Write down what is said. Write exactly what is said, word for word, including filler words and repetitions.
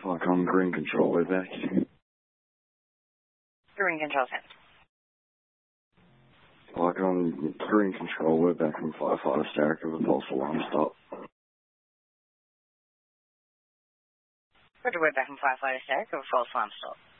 Like on green control, we're back. Green control set. Like on green control, we're back from firefighter static of a false alarm stop. Roger, we're back from firefighter static of a false alarm stop.